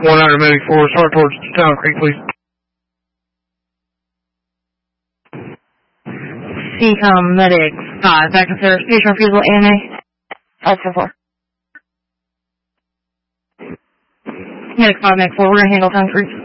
100 Medic 4, start towards Town Creek, please. CCOM Medic 5, back to service, patient refusal, AMA. 544. Medic 5, Medic 4, we're going to handle Town Creek.